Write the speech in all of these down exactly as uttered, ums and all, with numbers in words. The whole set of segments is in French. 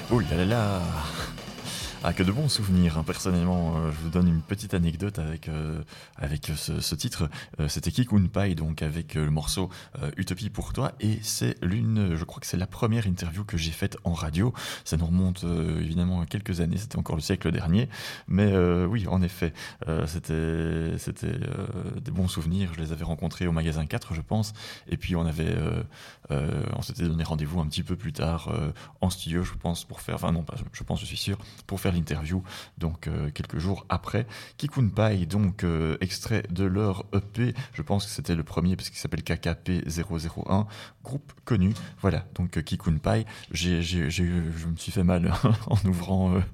Oh là là là. Ah, que de bons souvenirs, hein. Personnellement, euh, je vous donne une petite anecdote avec, euh, avec ce, ce titre. Euh, c'était Kikun Pai, donc avec euh, le morceau euh, Utopie pour toi, et c'est l'une, je crois que c'est la première interview que j'ai faite en radio. Ça nous remonte euh, évidemment à quelques années, c'était encore le siècle dernier, mais euh, oui, en effet, euh, c'était, c'était euh, des bons souvenirs. Je les avais rencontrés au magasin quatre, je pense, et puis on avait, euh, euh, on s'était donné rendez-vous un petit peu plus tard euh, en studio, je pense, pour faire, enfin non, pas, je pense, je suis sûr, pour faire l'interview, donc euh, quelques jours après. Kikun Pai, donc euh, extrait de leur E P, je pense que c'était le premier parce qu'il s'appelle K K P zéro zéro un, groupe connu. Voilà, donc euh, Kikun Pai, j'ai, j'ai, j'ai, je me suis fait mal en ouvrant euh,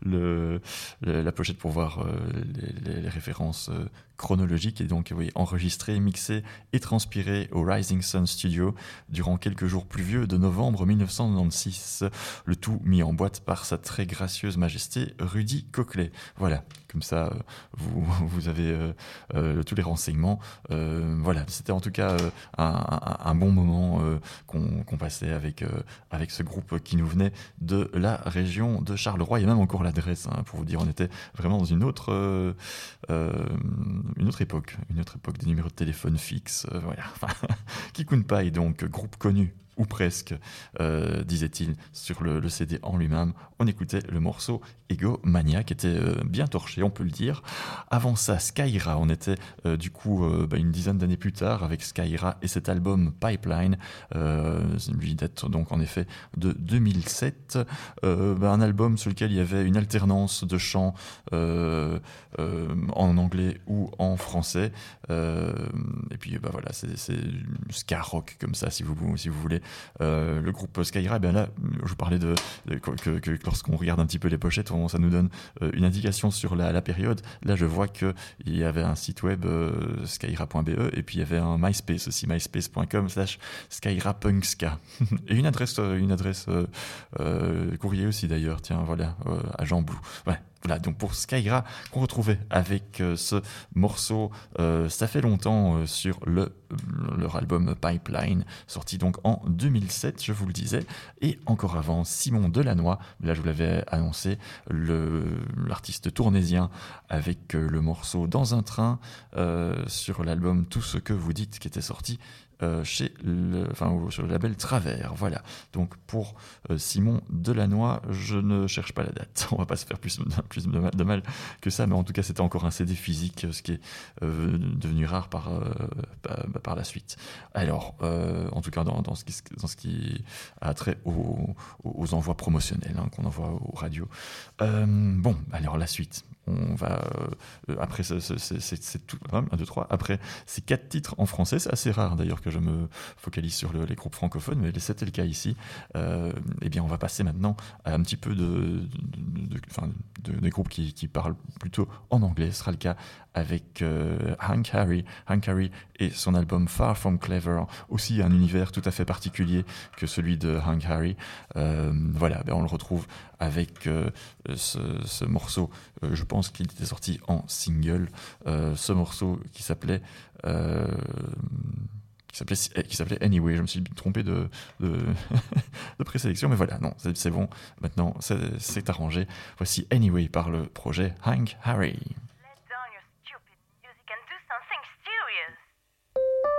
le, le, la pochette pour voir euh, les, les, les références euh, chronologiques, et donc oui, enregistré, mixé et transpiré au Rising Sun Studio durant quelques jours pluvieux de novembre mille neuf cent quatre-vingt-seize, le tout mis en boîte par sa très gracieuse majesté Rudy Coclet. Voilà, comme ça vous, vous avez euh, euh, tous les renseignements. Euh, voilà, c'était en tout cas euh, un, un, un bon moment euh, qu'on, qu'on passait avec, euh, avec ce groupe qui nous venait de la région de Charleroi. Il y a même encore l'adresse, hein, pour vous dire, on était vraiment dans une autre, euh, euh, une autre époque, une autre époque des numéros de téléphone fixes. Euh, voilà. Kikun Pai, donc groupe connu, ou presque, euh, disait-il sur le, le C D en lui-même. On écoutait le morceau Egomania, qui était euh, bien torché, on peut le dire. Avant ça, Skyra, on était euh, du coup euh, bah, une dizaine d'années plus tard avec Skyra et cet album Pipeline, euh, lui date donc en effet de deux mille sept, euh, bah, un album sur lequel il y avait une alternance de chants euh, euh, en anglais ou en français, euh, et puis bah voilà, c'est, c'est ska rock comme ça, si vous, si vous voulez. Euh, le groupe Skyra, eh bien là, je vous parlais de, de que, que lorsqu'on regarde un petit peu les pochettes, on, ça nous donne euh, une indication sur la, la période. Là, je vois que il y avait un site web euh, skyra point b e, et puis il y avait un MySpace aussi, myspace point com slash skyrapunkska, et une adresse, une adresse euh, euh, courrier aussi d'ailleurs. Tiens, voilà, euh, à Jean Blou. Ouais. Voilà, donc pour Skyra, qu'on retrouvait avec euh, ce morceau, euh, ça fait longtemps, euh, sur le, leur album Pipeline, sorti donc en deux mille sept, je vous le disais, et encore avant, Simon Delannoy, là je vous l'avais annoncé, le, l'artiste tournésien, avec euh, le morceau Dans un train, euh, sur l'album Tout ce que vous dites, qui était sorti Euh, chez le, enfin, sur le label Travers. Voilà. Donc pour euh, Simon Delannoy, je ne cherche pas la date. On va pas se faire plus, plus de, mal, de mal que ça, mais en tout cas c'était encore un C D physique, ce qui est euh, devenu rare par, euh, par, par la suite. Alors, euh, en tout cas dans, dans, ce qui, dans ce qui a trait aux, aux envois promotionnels, hein, qu'on envoie aux radios. Euh, bon, alors la suite. On va euh, après c'est, c'est, c'est, c'est tout, un, deux, trois. Après ces quatre titres en français, c'est assez rare d'ailleurs que je me focalise sur le, les groupes francophones, mais c'était le cas ici. Euh, eh bien, on va passer maintenant à un petit peu de, de, de, enfin, de, de groupes qui, qui parlent plutôt en anglais. Ce sera le cas avec euh, Hank Harry, Hank Harry et son album Far From Clever, aussi un univers tout à fait particulier que celui de Hank Harry. Euh, voilà, ben on le retrouve avec euh, ce, ce morceau. Euh, je pense qu'il était sorti en single. Euh, ce morceau qui s'appelait euh, qui s'appelait qui s'appelait Anyway. Je me suis trompé de de, de présélection, mais voilà, non, c'est, c'est bon. Maintenant, c'est, c'est arrangé. Voici Anyway par le projet Hank Harry.